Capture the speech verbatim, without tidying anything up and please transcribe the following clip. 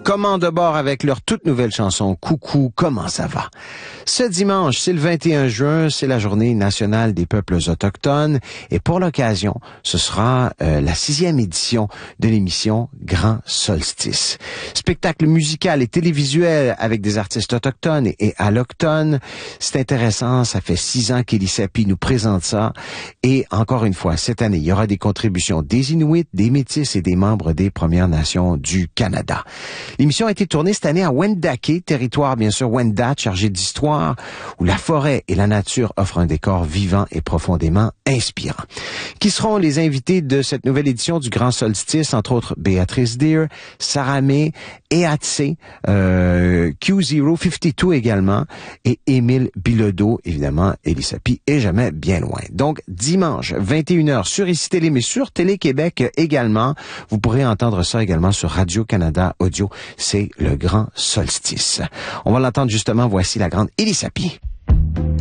Commande de bord avec leur toute nouvelle chanson « Coucou, comment ça va ?» Ce dimanche, c'est le vingt et un juin, c'est la journée nationale des peuples autochtones et pour l'occasion, ce sera euh, la sixième édition de l'émission Grand Solstice. Spectacle musical et télévisuel avec des artistes autochtones et, et allochtones. C'est intéressant, ça fait six ans qu'Elisapi nous présente ça et encore une fois, cette année, il y aura des contributions des Inuits, des Métis et des membres des Premières Nations du Canada. L'émission a été tournée cette année à Wendake, territoire bien sûr Wendat, chargé d'histoire, où la forêt et la nature offrent un décor vivant et profondément inspirant. Qui seront les invités de cette nouvelle édition du Grand Solstice, entre autres Béatrice Deer, Sarah May, Eatse, euh, Q zéro cinquante-deux également, et Émile Bilodeau, évidemment, Elisapi est jamais bien loin. Donc, dimanche, vingt et une heures sur Ici Télé, mais sur Télé-Québec également. Vous pourrez entendre ça également sur Radio-Canada Audio. C'est le Grand Solstice. On va l'entendre justement. Voici la grande Elisapi.